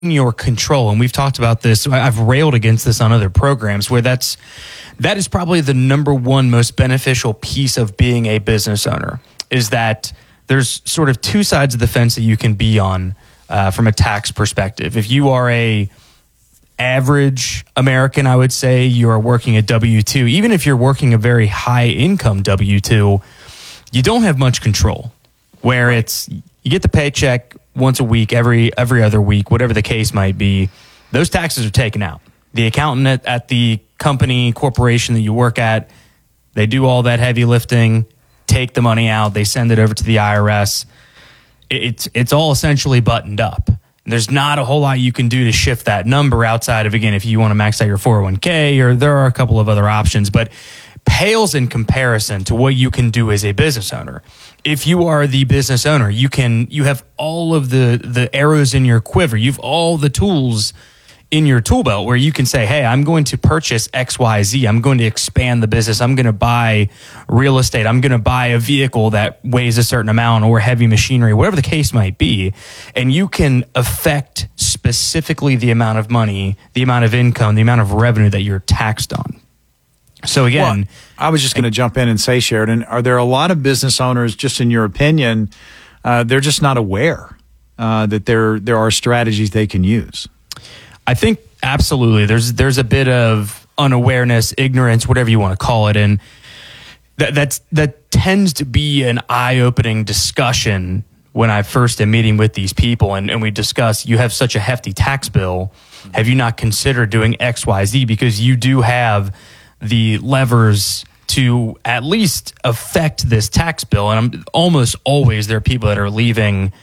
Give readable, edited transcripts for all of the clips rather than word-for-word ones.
your control. And we've talked about this. I've railed against this on other programs where that is probably the number one most beneficial piece of being a business owner, is that there's sort of two sides of the fence that you can be on from a tax perspective. If you are a average American, I would say you are working a W-2. Even if you're working a very high income W-2, you don't have much control. Where it's you get the paycheck once a week, every other week, whatever the case might be, those taxes are taken out. The accountant at the company, corporation that you work at, they do all that heavy lifting, take the money out, they send it over to the IRS. It's all essentially buttoned up. There's not a whole lot you can do to shift that number outside of, again, if you want to max out your 401k, or there are a couple of other options, but pales in comparison to what you can do as a business owner. If you are the business owner, you have all of the arrows in your quiver. You've all the tools in your tool belt where you can say, hey, I'm going to purchase XYZ. I'm going to expand the business. I'm going to buy real estate. I'm going to buy a vehicle that weighs a certain amount, or heavy machinery, whatever the case might be. And you can affect specifically the amount of money, the amount of income, the amount of revenue that you're taxed on. So again, I was just going to jump in and say, Sheridan, are there a lot of business owners, just in your opinion, they're just not aware that there are strategies they can use? I think absolutely. There's a bit of unawareness, ignorance, whatever you want to call it, and that tends to be an eye-opening discussion when I first am meeting with these people, and we discuss, you have such a hefty tax bill. Have you not considered doing XYZ? Because you do have the levers to at least affect this tax bill. And almost always there are people that are leaving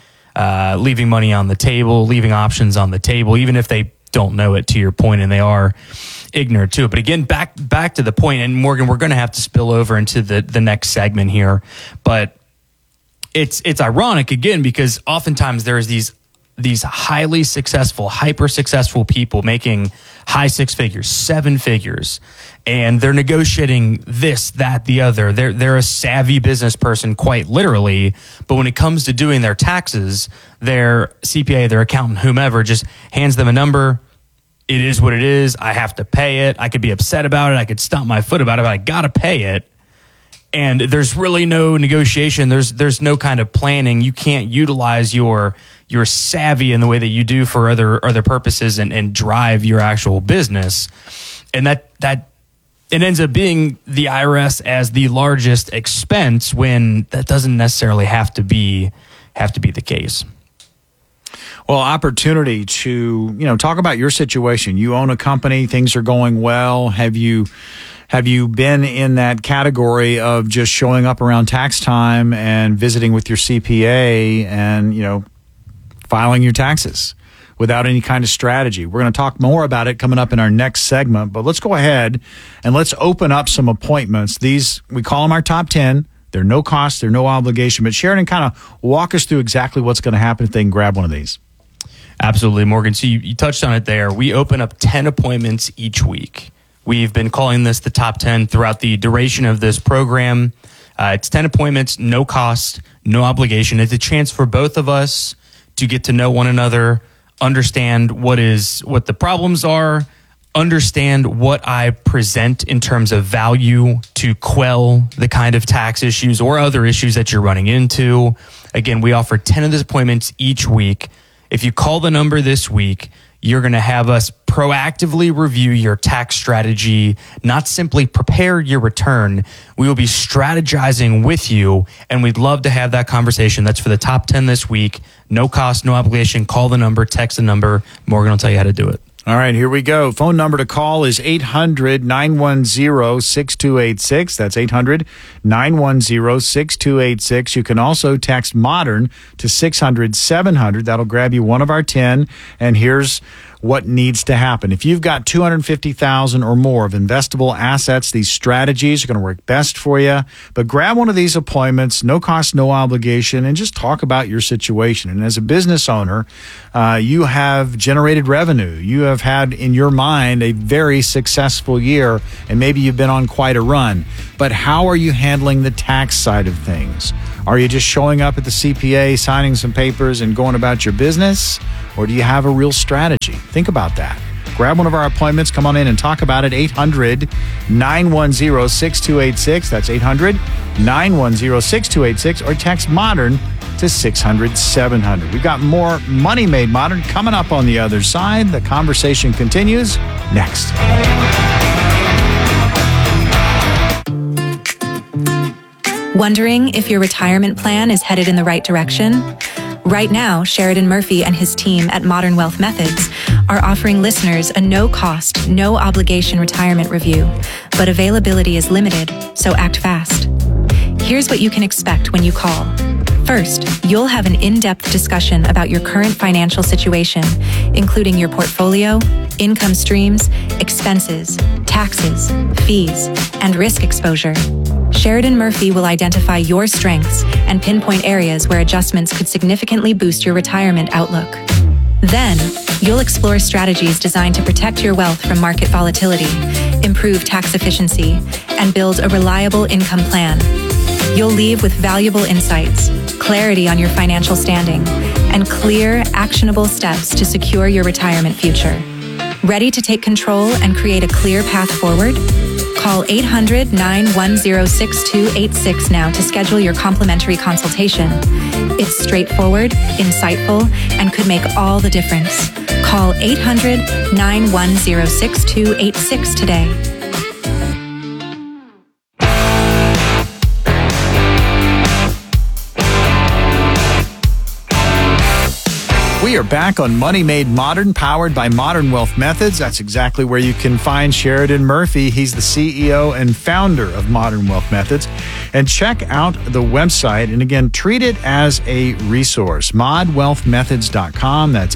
money on the table, leaving options on the table, even if they don't know it, to your point, and they are ignorant to it. But again, back to the point, and Morgan, we're going to have to spill over into the next segment here. But it's ironic, again, because oftentimes there's these highly successful, hyper successful people making high six figures, seven figures, and they're negotiating this, that, the other. They're a savvy business person, quite literally. But when it comes to doing their taxes, their CPA, their accountant, whomever, just hands them a number. It is what it is. I have to pay it. I could be upset about it. I could stomp my foot about it, but I got to pay it. And there's really no negotiation. There's no kind of planning. You can't utilize your savvy in the way that you do for other purposes and drive your actual business. And that it ends up being the IRS as the largest expense, when that doesn't necessarily have to be the case. Well, opportunity to, talk about your situation. You own a company, things are going well. Have you been in that category of just showing up around tax time and visiting with your CPA and, filing your taxes without any kind of strategy? We're going to talk more about it coming up in our next segment, but let's go ahead and let's open up some appointments. These, we call them our top 10. They're no cost, they're no obligation. But Sheridan, kind of walk us through exactly what's going to happen if they can grab one of these. Absolutely, Morgan. So you touched on it there. We open up 10 appointments each week. We've been calling this the top 10 throughout the duration of this program. It's 10 appointments, no cost, no obligation. It's a chance for both of us to get to know one another, understand what the problems are, understand what I present in terms of value to quell the kind of tax issues or other issues that you're running into. Again, we offer 10 of these appointments each week. If you call the number this week, you're going to have us proactively review your tax strategy, not simply prepare your return. We will be strategizing with you, and we'd love to have that conversation. That's for the top 10 this week. No cost, no obligation. Call the number, text the number. Morgan will tell you how to do it. All right, here we go. Phone number to call is 800-910-6286. That's 800-910-6286. You can also text MODERN to 600-700. That'll grab you one of our 10. And here's what needs to happen. If you've got $250,000 or more of investable assets, these strategies are going to work best for you. But grab one of these appointments, no cost, no obligation, and just talk about your situation. And as a business owner, you have generated revenue. You have had in your mind a very successful year, and maybe you've been on quite a run. But how are you handling the tax side of things? Are you just showing up at the CPA, signing some papers, and going about your business? Or do you have a real strategy? Think about that. Grab one of our appointments. Come on in and talk about it. 800-910-6286. That's 800-910-6286. Or text MODERN to 600-700. We've got more Money Made Modern coming up on the other side. The conversation continues next. Wondering if your retirement plan is headed in the right direction? Right now, Sheridan Murphy and his team at Modern Wealth Methods are offering listeners a no-cost, no-obligation retirement review, but availability is limited, so act fast. Here's what you can expect when you call. First, you'll have an in-depth discussion about your current financial situation, including your portfolio, income streams, expenses, taxes, fees, and risk exposure. Sheridan Murphy will identify your strengths and pinpoint areas where adjustments could significantly boost your retirement outlook. Then, you'll explore strategies designed to protect your wealth from market volatility, improve tax efficiency, and build a reliable income plan. You'll leave with valuable insights, clarity on your financial standing, and clear, actionable steps to secure your retirement future. Ready to take control and create a clear path forward? Call 800-910-6286 now to schedule your complimentary consultation. It's straightforward, insightful, and could make all the difference. Call 800-910-6286 today. We are back on Money Made Modern, powered by Modern Wealth Methods. That's exactly where you can find Sheridan Murphy. He's the CEO and founder of Modern Wealth Methods. And check out the website. And again, treat it as a resource. modwealthmethods.com. That's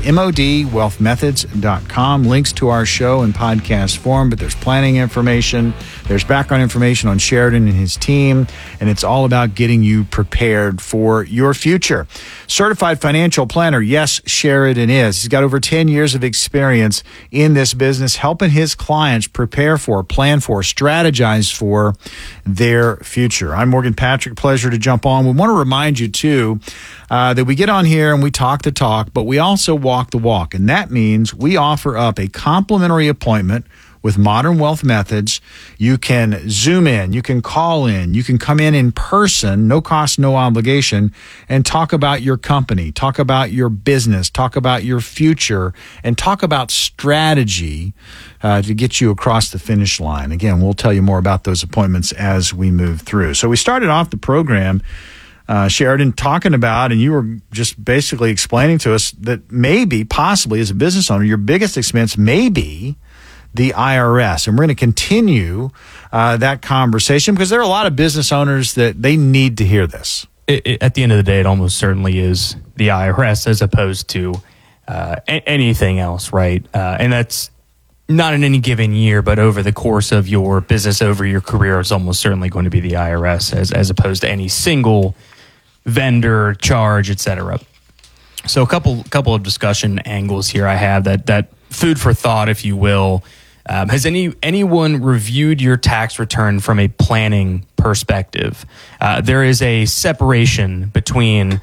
modwealthmethods.com. Links to our show in podcast form, but there's planning information. There's background information on Sheridan and his team. And it's all about getting you prepared for your future. Certified financial planner. Yes, Sheridan is. He's got over 10 years of experience in this business, helping his clients prepare for, plan for, strategize for their future. I'm Morgan Patrick. Pleasure to jump on. We want to remind you, too, that we get on here and we talk the talk, but we also walk the walk. And that means we offer up a complimentary appointment with Modern Wealth Methods. You can Zoom in, you can call in, you can come in person, no cost, no obligation, and talk about your company, talk about your business, talk about your future, and talk about strategy to get you across the finish line. Again, we'll tell you more about those appointments as we move through. So we started off the program, Sheridan, talking about, and you were just basically explaining to us that maybe, possibly, as a business owner, your biggest expense may be the IRS. And we're going to continue that conversation because there are a lot of business owners that they need to hear this. At the end of the day, it almost certainly is the IRS as opposed to anything else, right? And that's not in any given year, but over the course of your business, over your career, it's almost certainly going to be the IRS as opposed to any single vendor, charge, etc. So a couple of discussion angles here I have that food for thought, if you will. Has anyone reviewed your tax return from a planning perspective? There is a separation between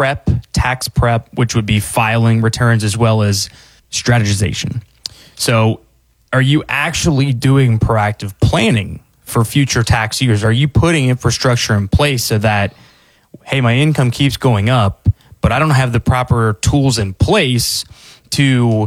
tax prep, which would be filing returns, as well as strategization. So are you actually doing proactive planning for future tax years? Are you putting infrastructure in place so that, hey, my income keeps going up, but I don't have the proper tools in place to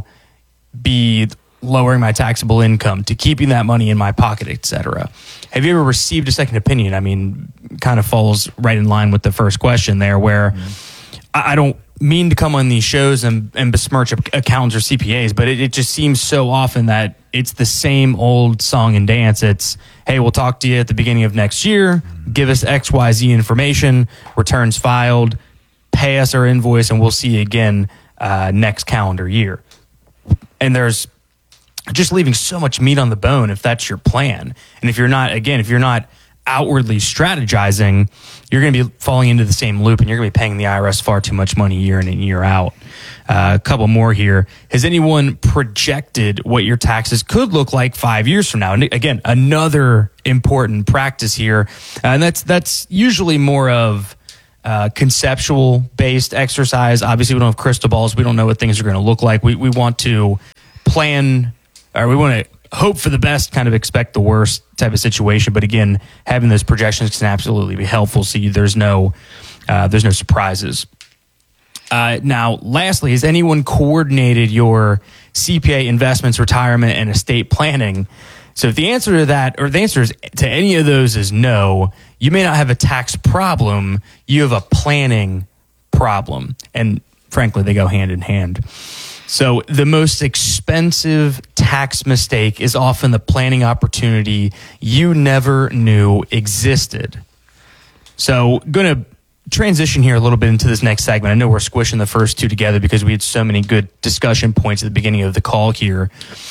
be lowering my taxable income, to keeping that money in my pocket, etc. Have you ever received a second opinion? I mean, kind of falls right in line with the first question there, where I don't mean to come on these shows and besmirch accountants or CPAs, but it just seems so often that it's the same old song and dance. It's, hey, we'll talk to you at the beginning of next year, give us XYZ information, returns filed, pay us our invoice, and we'll see you again next calendar year. And there's just leaving so much meat on the bone if that's your plan. And if you're not outwardly strategizing, you're going to be falling into the same loop, and you're going to be paying the IRS far too much money year in and year out. A couple more here. Has anyone projected what your taxes could look like 5 years from now? And again, another important practice here, and that's usually more of conceptual based exercise. Obviously, we don't have crystal balls. We don't know what things are going to look like. We want to plan, or we want to hope for the best, kind of expect the worst type of situation. But again, having those projections can absolutely be helpful. So there's no surprises. Now, lastly, has anyone coordinated your CPA, investments, retirement, and estate planning? So if the answer to that, or the answer to any of those is no, you may not have a tax problem. You have a planning problem. And frankly, they go hand in hand. So the most expensive tax mistake is often the planning opportunity you never knew existed. So going to transition here a little bit into this next segment. I know we're squishing the first two together because we had so many good discussion points at the beginning of the call here.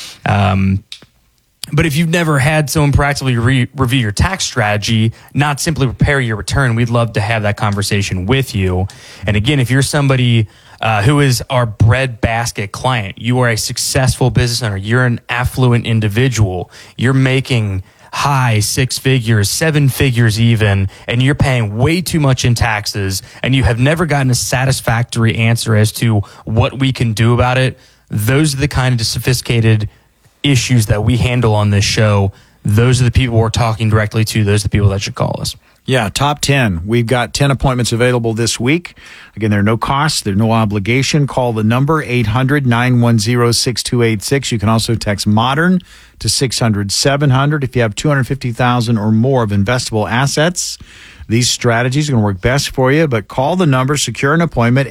But if you've never had someone proactively review your tax strategy, not simply prepare your return, we'd love to have that conversation with you. And again, if you're somebody who is our breadbasket client, you are a successful business owner, you're an affluent individual, you're making high 6 figures, 7 figures even, and you're paying way too much in taxes, and you have never gotten a satisfactory answer as to what we can do about it, those are the kind of sophisticated issues that we handle on this show. Those are the people we're talking directly to. Those are the people that should call us. Yeah, top 10. We've got 10 appointments available this week. Again, there are no costs. There's no obligation. Call the number 800-910-6286. You can also text MODERN to 600-700. If you have $250,000 or more of investable assets, these strategies are going to work best for you. But call the number, secure an appointment,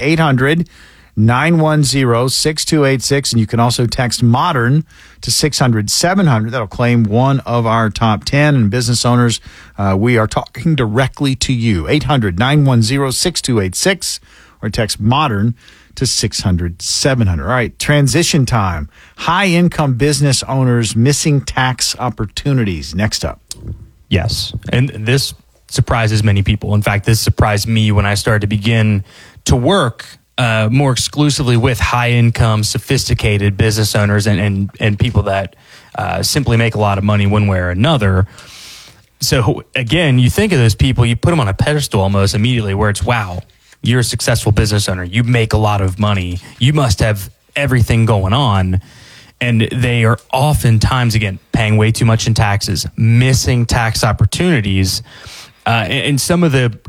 800-910-6286. And you can also text MODERN to 600-700. That'll claim one of our top 10. And business owners, we are talking directly to you. 800-910-6286 or text MODERN to 600-700. All right, transition time. High-income business owners missing tax opportunities. Next up. Yes, and this surprises many people. In fact, this surprised me when I started to begin to work more exclusively with high-income, sophisticated business owners and people that simply make a lot of money one way or another. So again, you think of those people, you put them on a pedestal almost immediately where it's, wow, you're a successful business owner. You make a lot of money. You must have everything going on. And they are oftentimes, again, paying way too much in taxes, missing tax opportunities. And some of the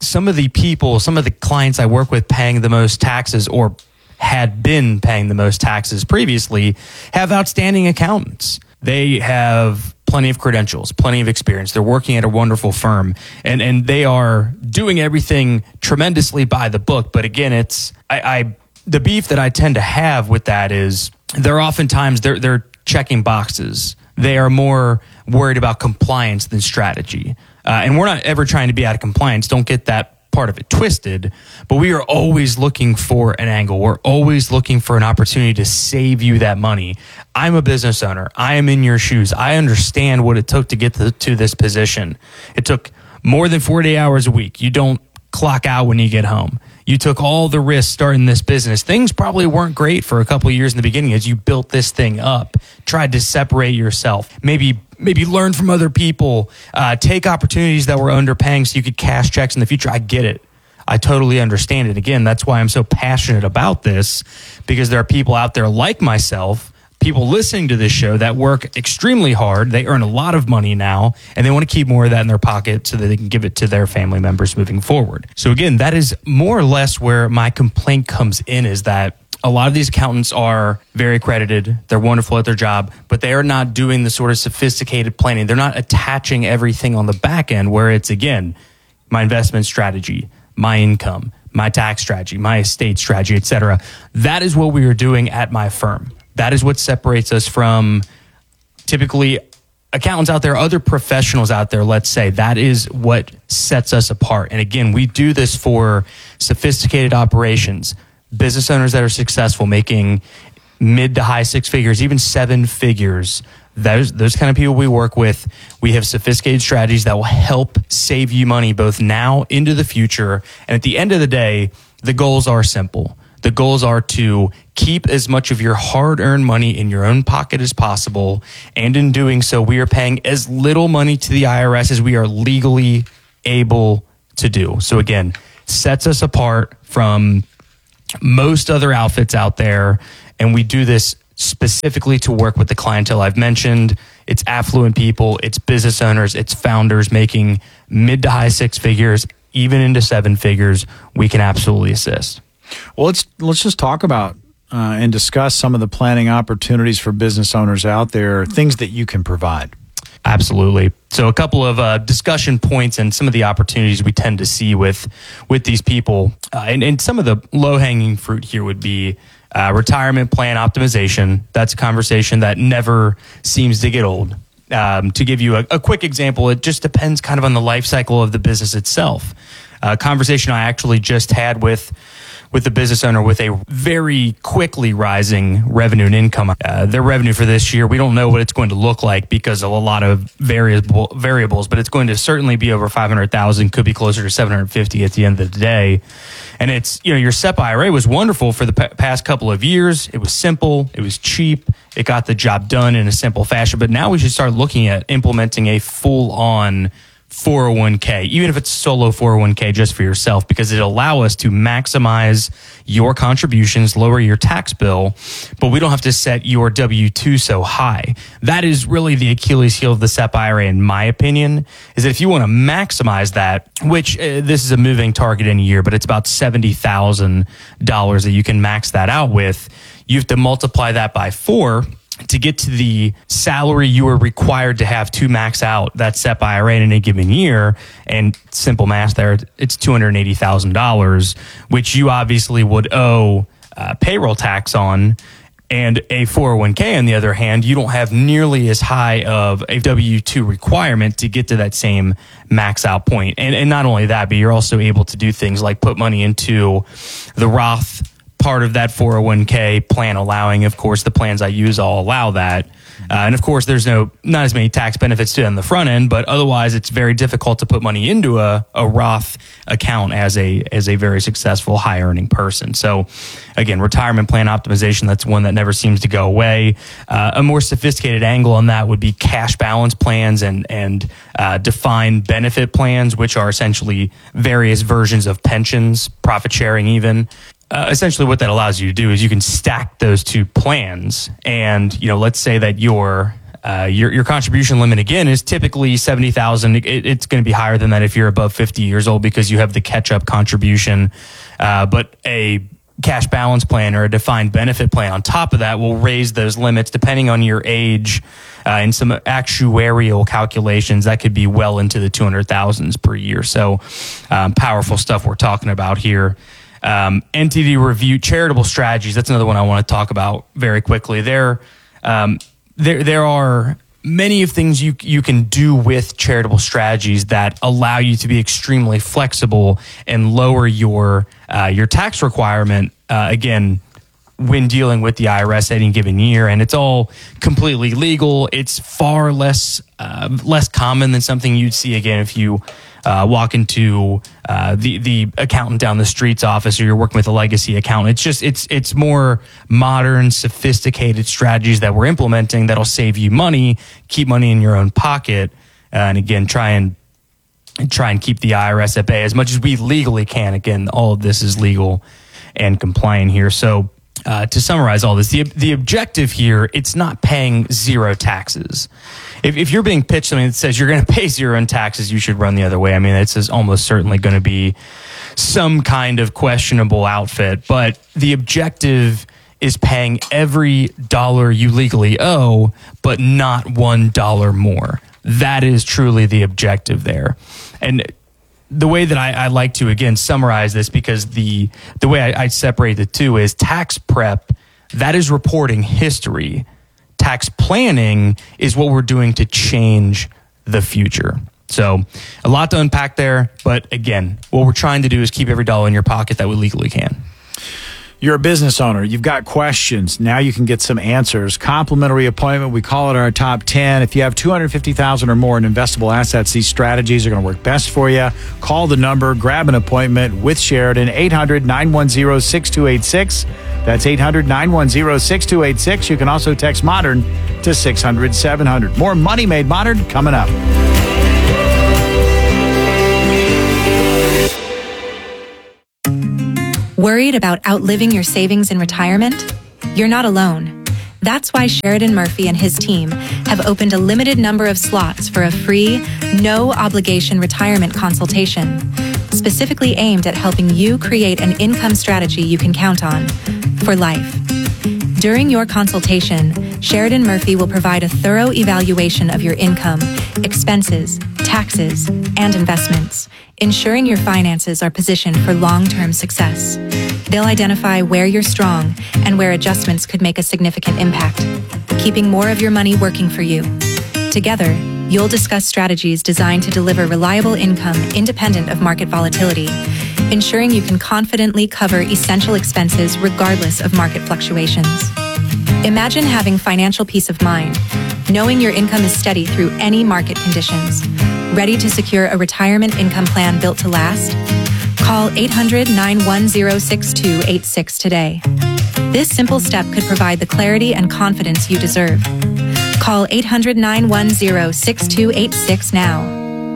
people, some of the clients I work with paying the most taxes or had been paying the most taxes previously have outstanding accountants. They have plenty of credentials, plenty of experience. They're working at a wonderful firm and they are doing everything tremendously by the book. But again, it's the beef that I tend to have with that is they're oftentimes they're checking boxes. They are more worried about compliance than strategy. And we're not ever trying to be out of compliance. Don't get that part of it twisted. But we are always looking for an angle. We're always looking for an opportunity to save you that money. I'm a business owner. I am in your shoes. I understand what it took to get to this position. It took more than 40 hours a week. You don't clock out when you get home. You took all the risks starting this business. Things probably weren't great for a couple of years in the beginning as you built this thing up, tried to separate yourself, maybe learn from other people, take opportunities that were underpaying so you could cash checks in the future. I get it. I totally understand it. Again, that's why I'm so passionate about this, because there are people out there like myself, people listening to this show that work extremely hard. They earn a lot of money now, and they want to keep more of that in their pocket so that they can give it to their family members moving forward. So again, that is more or less where my complaint comes in, is that a lot of these accountants are very accredited. They're wonderful at their job, but they are not doing the sort of sophisticated planning. They're not attaching everything on the back end where it's, again, my investment strategy, my income, my tax strategy, my estate strategy, et cetera. That is what we are doing at my firm. That is what separates us from typically accountants out there, other professionals out there, let's say. That is what sets us apart. And again, we do this for sophisticated operations, business owners that are successful, making mid to high 6 figures, even 7 figures. Those kind of people we work with. We have sophisticated strategies that will help save you money both now into the future. And at the end of the day, the goals are simple. The goals are to keep as much of your hard-earned money in your own pocket as possible. And in doing so, we are paying as little money to the IRS as we are legally able to do. So again, sets us apart from most other outfits out there. And we do this specifically to work with the clientele I've mentioned. It's affluent people, it's business owners, it's founders making mid to high six figures, even into seven figures. We can absolutely assist. Well, let's just talk about and discuss some of the planning opportunities for business owners out there, things that you can provide. Absolutely. So a couple of discussion points and some of the opportunities we tend to see with these people. And some of the low-hanging fruit here would be retirement plan optimization. That's a conversation that never seems to get old. To give you a quick example, it just depends kind of on the life cycle of the business itself. A conversation I actually just had with the business owner with a very quickly rising revenue and income. Their revenue for this year, we don't know what it's going to look like because of a lot of variables, but it's going to certainly be over 500,000, could be closer to 750 at the end of the day. And it's, your SEP IRA was wonderful for the past couple of years. It was simple. It was cheap. It got the job done in a simple fashion. But now we should start looking at implementing a full-on 401k, even if it's solo 401k just for yourself, because it'll allow us to maximize your contributions, lower your tax bill, but we don't have to set your W-2 so high. That is really the Achilles heel of the SEP IRA, in my opinion, is that if you want to maximize that, which this is a moving target in a year, but it's about $70,000 that you can max that out with, you have to multiply that by 4 to get to the salary you are required to have to max out that SEP IRA in a given year. And simple math there, it's $280,000, which you obviously would owe payroll tax on. And a 401k, on the other hand, you don't have nearly as high of a W-2 requirement to get to that same max out point. And not only that, but you're also able to do things like put money into the Roth part of that 401k plan, allowing, of course, the plans I use all allow that. And of course, there's not as many tax benefits to it on the front end, but otherwise it's very difficult to put money into a Roth account as a very successful high earning person. So again, retirement plan optimization, that's one that never seems to go away. A more sophisticated angle on that would be cash balance plans and defined benefit plans, which are essentially various versions of pensions, profit sharing even. Essentially what that allows you to do is you can stack those two plans, and let's say that your contribution limit again is typically $70,000. It's going to be higher than that if you're above 50 years old because you have the catch-up contribution. But a cash balance plan or a defined benefit plan on top of that will raise those limits depending on your age. In some actuarial calculations, that could be well into the 200,000s per year. So powerful stuff we're talking about here. Entity review, charitable strategies. That's another one I want to talk about very quickly. There are many of things you can do with charitable strategies that allow you to be extremely flexible and lower your tax requirement. Again, when dealing with the IRS any given year, and it's all completely legal. It's far less common than something you'd see again if you walk into the accountant down the street's office, or you're working with a legacy accountant. It's more modern, sophisticated strategies that we're implementing that'll save you money, keep money in your own pocket, and again try and keep the IRS at bay as much as we legally can. Again, all of this is legal and compliant here. So to summarize all this, the objective here, it's not paying zero taxes. If you're being pitched something that says you're going to pay zero in taxes, you should run the other way. I mean, it's almost certainly going to be some kind of questionable outfit, but the objective is paying every dollar you legally owe, but not $1 more. That is truly the objective there. And the way that I like to, again, summarize this, because the way I separate the two is tax prep, that is reporting history. Tax planning is what we're doing to change the future. So a lot to unpack there. But again, what we're trying to do is keep every dollar in your pocket that we legally can. You're a business owner. You've got questions. Now you can get some answers. Complimentary appointment. We call it our top 10. If you have $250,000 or more in investable assets, these strategies are going to work best for you. Call the number. Grab an appointment with Sheridan. 800-910-6286. That's 800-910-6286. You can also text MODERN to 600-700. More Money Made Modern coming up. Worried about outliving your savings in retirement? You're not alone. That's why Sheridan Murphy and his team have opened a limited number of slots for a free, no-obligation retirement consultation, specifically aimed at helping you create an income strategy you can count on for life. During your consultation, Sheridan Murphy will provide a thorough evaluation of your income, expenses, taxes, and investments, ensuring your finances are positioned for long-term success. They'll identify where you're strong and where adjustments could make a significant impact, keeping more of your money working for you. Together, you'll discuss strategies designed to deliver reliable income independent of market volatility, ensuring you can confidently cover essential expenses regardless of market fluctuations. Imagine having financial peace of mind, knowing your income is steady through any market conditions. Ready to secure a retirement income plan built to last? Call 800-910-6286 today. This simple step could provide the clarity and confidence you deserve. Call 800-910-6286 now.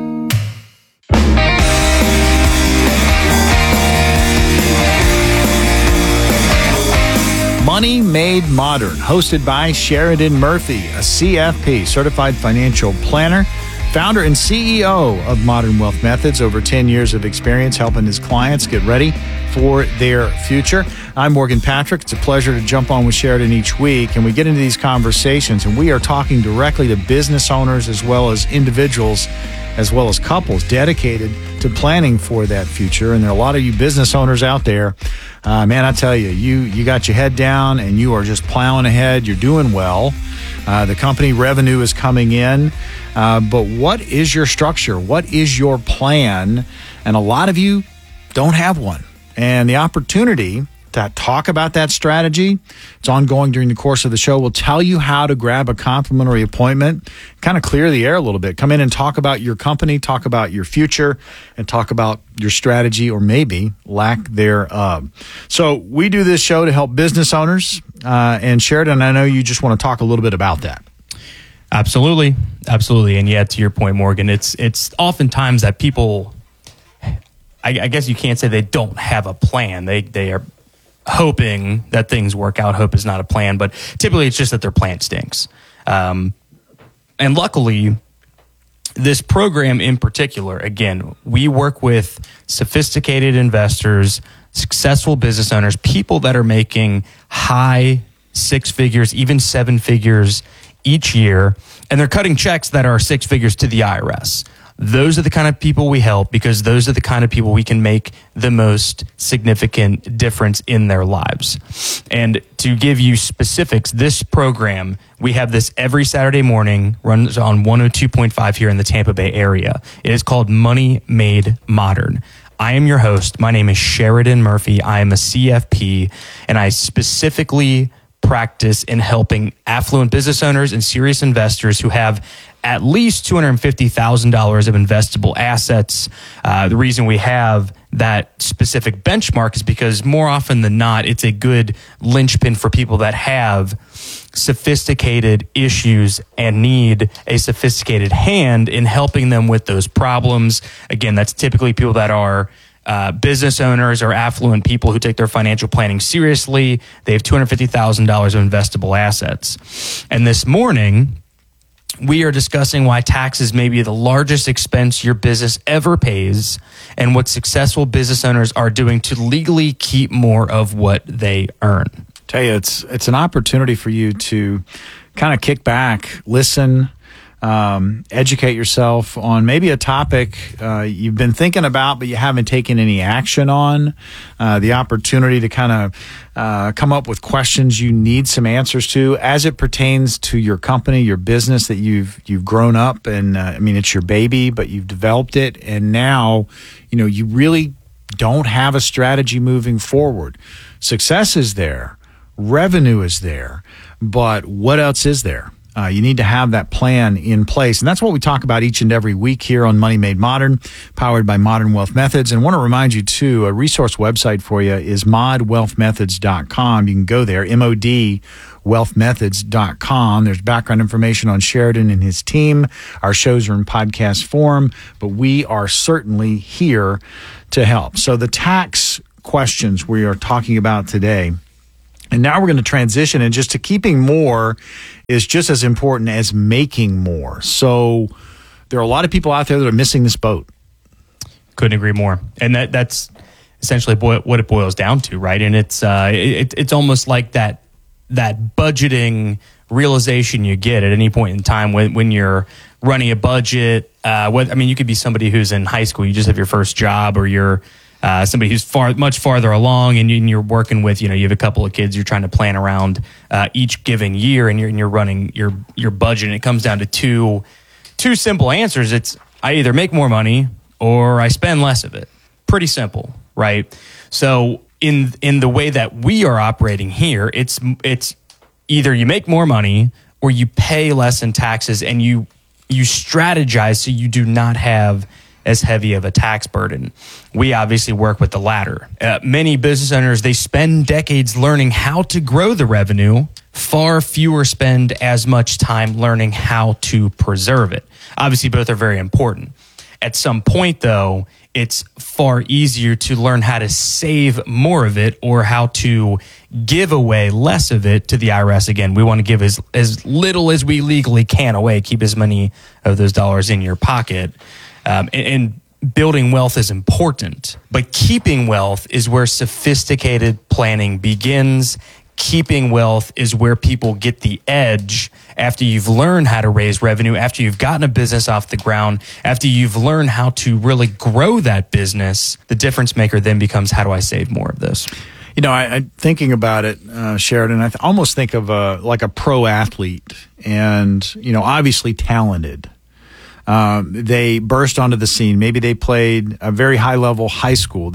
Money Made Modern, hosted by Sheridan Murphy, a CFP, Certified Financial Planner, founder and CEO of Modern Wealth Methods, over 10 years of experience helping his clients get ready for their future. I'm Morgan Patrick. It's a pleasure to jump on with Sheridan each week, and we get into these conversations, and we are talking directly to business owners as well as individuals, as well as couples dedicated to planning for that future. And there are a lot of you business owners out there. Man, I tell you, you got your head down and you are just plowing ahead. You're doing well. The company revenue is coming in. But what is your structure? What is your plan? And a lot of you don't have one. And the opportunity to talk about that strategy, it's ongoing during the course of the show. We'll tell you how to grab a complimentary appointment, kind of clear the air a little bit. Come in and talk about your company, talk about your future, and talk about your strategy or maybe lack thereof. So we do this show to help business owners. And Sheridan, I know you just want to talk a little bit about that. Absolutely. Absolutely. And yeah, to your point, Morgan, it's oftentimes that people, I guess you can't say they don't have a plan. They are hoping that things work out. Hope is not a plan, but typically it's just that their plan stinks. And luckily, this program in particular, again, we work with sophisticated investors, successful business owners, people that are making high six figures, even seven figures each year, and they're cutting checks that are six figures to the IRS. Those are the kind of people we help because those are the kind of people we can make the most significant difference in their lives. And to give you specifics, this program, we have this every Saturday morning, runs on 102.5 here in the Tampa Bay area. It is called Money Made Modern. I am your host. My name is Sheridan Murphy. I am a CFP, and I specifically practice in helping affluent business owners and serious investors who have at least $250,000 of investable assets. The reason we have that specific benchmark is because more often than not, it's a good linchpin for people that have sophisticated issues and need a sophisticated hand in helping them with those problems. Again, that's typically people that are business owners or affluent people who take their financial planning seriously. They have $250,000 of investable assets. And this morning, we are discussing why taxes may be the largest expense your business ever pays and what successful business owners are doing to legally keep more of what they earn. Tell you, it's an opportunity for you to kind of kick back, listen, educate yourself on maybe a topic you've been thinking about, but you haven't taken any action on. The opportunity to kind of come up with questions you need some answers to as it pertains to your company, your business that you've grown up, and I mean, it's your baby, but you've developed it, and now you really don't have a strategy moving forward. Success is there, revenue is there, but what else is there? You need to have that plan in place. And that's what we talk about each and every week here on Money Made Modern, powered by Modern Wealth Methods. And I want to remind you, too, a resource website for you is modwealthmethods.com. You can go there, modwealthmethods.com. There's background information on Sheridan and his team. Our shows are in podcast form, but we are certainly here to help. So the tax questions we are talking about today. And now we're going to transition, and just to keeping more is just as important as making more. So there are a lot of people out there that are missing this boat. Couldn't agree more. And that's essentially what it boils down to, right? And it's almost like that budgeting realization you get at any point in time when you're running a budget. You could be somebody who's in high school, you just have your first job, or you're somebody who's much farther along, and you're working with, you have a couple of kids, you're trying to plan around each given year, and you're running your budget. And it comes down to two simple answers. It's I either make more money or I spend less of it. Pretty simple, right? So in the way that we are operating here, it's either you make more money or you pay less in taxes, and you strategize so you do not have as heavy of a tax burden. We obviously work with the latter. Many business owners, they spend decades learning how to grow the revenue. Far fewer spend as much time learning how to preserve it. Obviously, both are very important. At some point, though, it's far easier to learn how to save more of it, or how to give away less of it to the IRS. Again, we want to give as little as we legally can away, keep as many of those dollars in your pocket. And building wealth is important, but keeping wealth is where sophisticated planning begins. Keeping wealth is where people get the edge after you've learned how to raise revenue, after you've gotten a business off the ground, after you've learned how to really grow that business. The difference maker then becomes, how do I save more of this? I thinking about it, Sheridan, I almost think of like a pro athlete, and, obviously talented. They burst onto the scene. Maybe they played a very high level high school,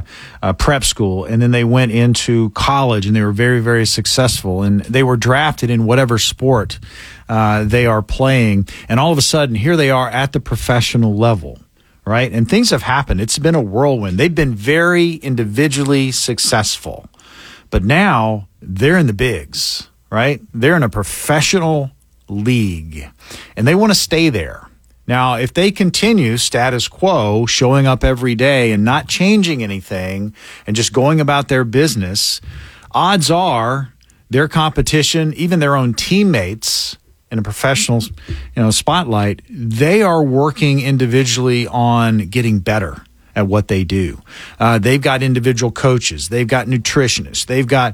prep school, and then they went into college and they were very, very successful, and they were drafted in whatever sport they are playing. And all of a sudden, here they are at the professional level, right? And things have happened. It's been a whirlwind. They've been very individually successful, but now they're in the bigs, right? They're in a professional league, and they want to stay there. Now, if they continue status quo, showing up every day and not changing anything and just going about their business, odds are their competition, even their own teammates in a professional, spotlight, they are working individually on getting better at what they do. They've got individual coaches. They've got nutritionists. They've got,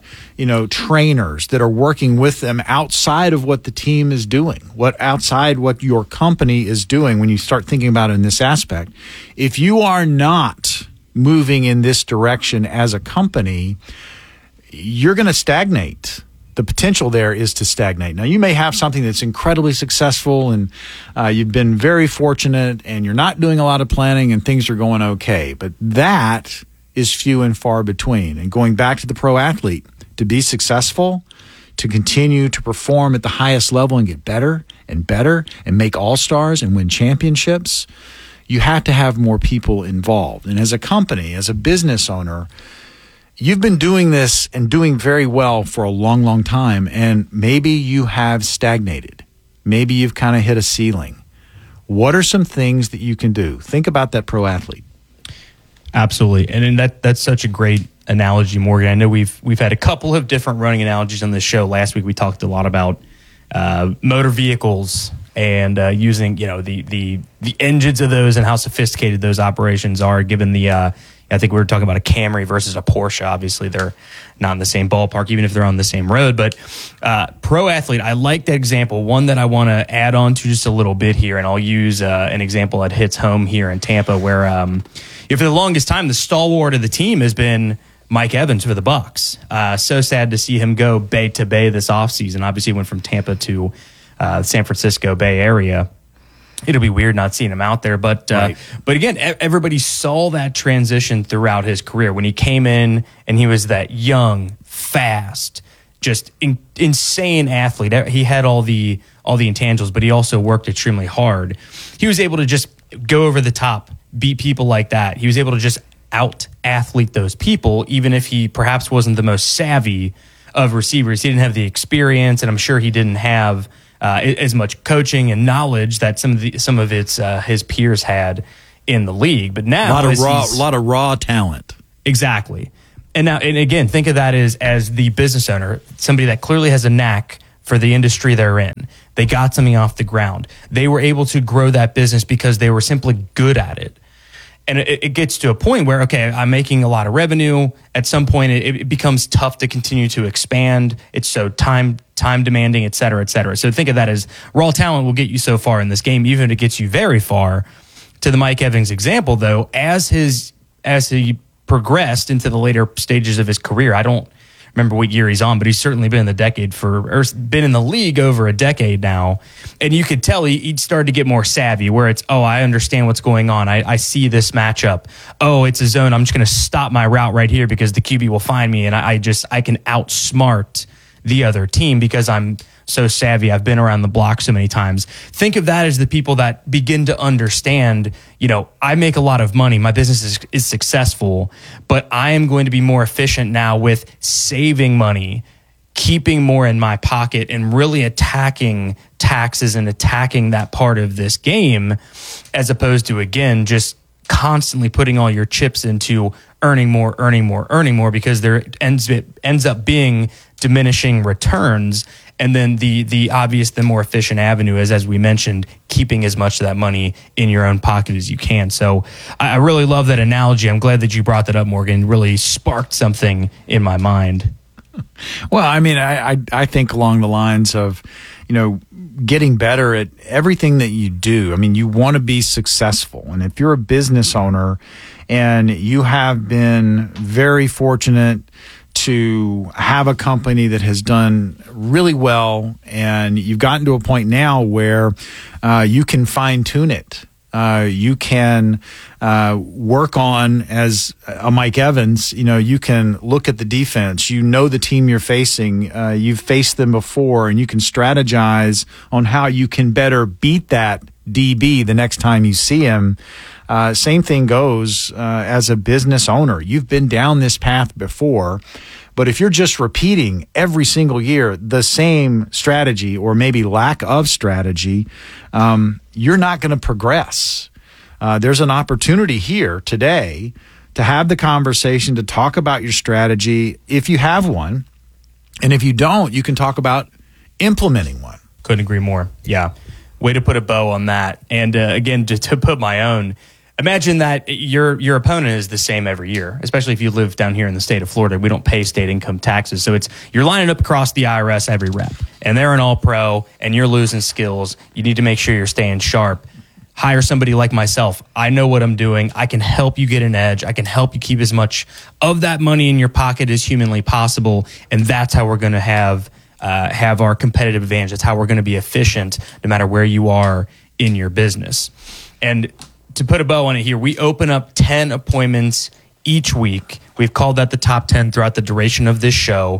trainers that are working with them outside of what the team is doing, outside what your company is doing when you start thinking about it in this aspect. If you are not moving in this direction as a company, you're going to stagnate. The potential there is to stagnate. Now, you may have something that's incredibly successful, and you've been very fortunate, and you're not doing a lot of planning, and things are going okay. But that is few and far between. And going back to the pro athlete, to be successful, to continue to perform at the highest level and get better and better and make all-stars and win championships, you have to have more people involved. And as a company, as a business owner, you've been doing this and doing very well for a long, long time, and maybe you have stagnated. Maybe you've kind of hit a ceiling. What are some things that you can do? Think about that pro athlete. Absolutely. And that's such a great analogy, Morgan. I know we've had a couple of different running analogies on this show. Last week we talked a lot about motor vehicles and using the engines of those and how sophisticated those operations are, given the I think we were talking about a Camry versus a Porsche. Obviously, they're not in the same ballpark, even if they're on the same road. But pro athlete, I like that example. One that I want to add on to just a little bit here, and I'll use an example that hits home here in Tampa, where for the longest time, the stalwart of the team has been Mike Evans for the Bucks. So sad to see him go Bay to Bay this offseason. Obviously, he went from Tampa to the San Francisco Bay Area. It'll be weird not seeing him out there, but right. But again, everybody saw that transition throughout his career when he came in and he was that young, fast, just insane athlete. He had all the intangibles, but he also worked extremely hard. He was able to just go over the top, beat people like that. He was able to just out-athlete those people, even if he perhaps wasn't the most savvy of receivers. He didn't have the experience, and I'm sure he didn't have as much coaching and knowledge that some of his peers had in the league. But now a lot of raw talent. Exactly. And again, think of that as the business owner, somebody that clearly has a knack for the industry they're in. They got something off the ground. They were able to grow that business because they were simply good at it. And it gets to a point where, okay, I'm making a lot of revenue. At some point, it becomes tough to continue to expand. It's so time demanding, et cetera, et cetera. So think of that as raw talent will get you so far in this game, even if it gets you very far. To the Mike Evans example, though, as he progressed into the later stages of his career, I don't remember what year he's on, but he's certainly been in the league over a decade now. And you could tell he started to get more savvy, where it's, I understand what's going on. I see this matchup. Oh, it's a zone. I'm just going to stop my route right here because the QB will find me. And I can outsmart the other team because I'm so savvy. I've been around the block so many times. Think of that as the people that begin to understand, I make a lot of money. My business is successful, but I am going to be more efficient now with saving money, keeping more in my pocket, and really attacking taxes and attacking that part of this game, as opposed to, again, just constantly putting all your chips into earning more, because there ends up being diminishing returns. And then the obvious, the more efficient avenue is, as we mentioned, keeping as much of that money in your own pocket as you can. So I really love that analogy. I'm glad that you brought that up, Morgan. It really sparked something in my mind. Well, I mean, I think along the lines of, getting better at everything that you do. I mean, you want to be successful. And if you're a business owner and you have been very fortunate to have a company that has done really well, and you've gotten to a point now where you can fine tune it. You can work on, as a Mike Evans, you can look at the defense. The team you're facing. You've faced them before, and you can strategize on how you can better beat that DB the next time you see him. Same thing goes as a business owner. You've been down this path before. But if you're just repeating every single year the same strategy, or maybe lack of strategy, you're not going to progress. There's an opportunity here today to have the conversation, to talk about your strategy if you have one. And if you don't, you can talk about implementing one. Couldn't agree more. Yeah. Way to put a bow on that. And again, to put my own, imagine that your opponent is the same every year, especially if you live down here in the state of Florida. We don't pay state income taxes. So you're lining up across the IRS every rep, and they're an all-pro, and you're losing skills. You need to make sure you're staying sharp. Hire somebody like myself. I know what I'm doing. I can help you get an edge. I can help you keep as much of that money in your pocket as humanly possible, and that's how we're going to have our competitive advantage. That's how we're going to be efficient no matter where you are in your business. And to put a bow on it here, we open up 10 appointments each week. We've called that the top 10 throughout the duration of this show.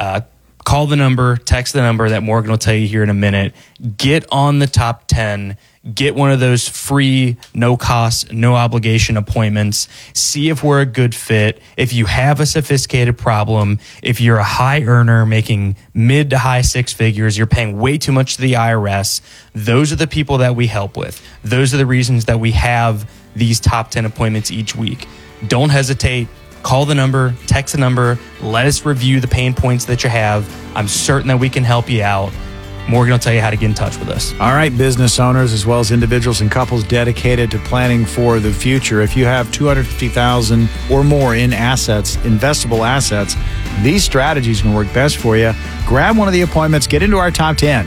Call the number, text the number that Morgan will tell you here in a minute. Get on the top 10. Get one of those free, no cost, no obligation appointments. See if we're a good fit. If you have a sophisticated problem, if you're a high earner making mid to high six figures, you're paying way too much to the IRS, those are the people that we help with. Those are the reasons that we have these top 10 appointments each week. Don't hesitate. Call the number, text the number, let us review the pain points that you have. I'm certain that we can help you out. Morgan will tell you how to get in touch with us. All right, business owners as well as individuals and couples dedicated to planning for the future. If you have $250,000 or more in assets, investable assets, these strategies can work best for you. Grab one of the appointments. Get into our top 10.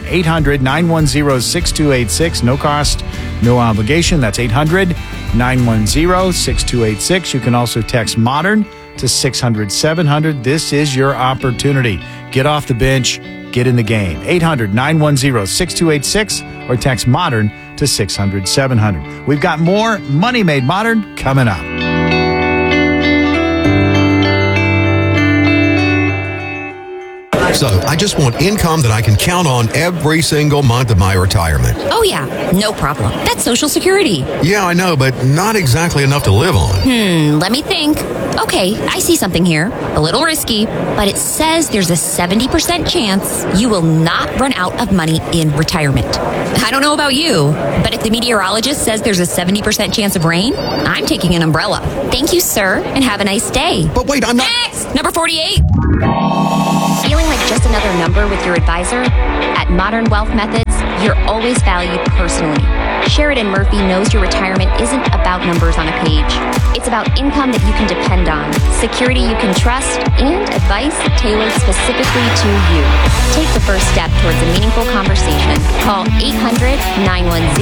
800-910-6286. No cost, no obligation. That's 800-910-6286. You can also text MODERN to 600-700. This is your opportunity. Get off the bench. Get in the game. 800-910-6286 or text MODERN to 600-700. We've got more Money Made Modern coming up. So I just want income that I can count on every single month of my retirement. Oh, yeah. No problem. That's Social Security. Yeah, I know, but not exactly enough to live on. Let me think. Okay, I see something here. A little risky, but it says there's a 70% chance you will not run out of money in retirement. I don't know about you, but if the meteorologist says there's a 70% chance of rain, I'm taking an umbrella. Thank you, sir, and have a nice day. But wait, I'm not... Next! Number 48. Feeling like just another number with your advisor? At Modern Wealth Methods, you're always valued personally. Sheridan Murphy knows your retirement isn't about numbers on a page. It's about income that you can depend on, security you can trust, and advice tailored specifically to you. Take the first step towards a meaningful conversation. Call 800-910